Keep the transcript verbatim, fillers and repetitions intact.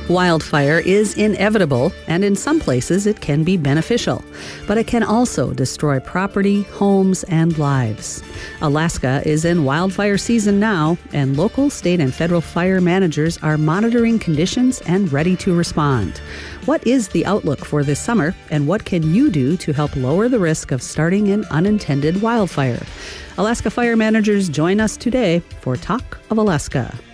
Wildfire is inevitable, and in some places it can be beneficial. But it can also destroy property, homes, and lives. Alaska is in wildfire season now, and local, state, and federal fire managers are monitoring conditions and ready to respond. What is the outlook for this summer, and what can you do to help lower the risk of starting an unintended wildfire? Alaska Fire Managers join us today for Talk of Alaska.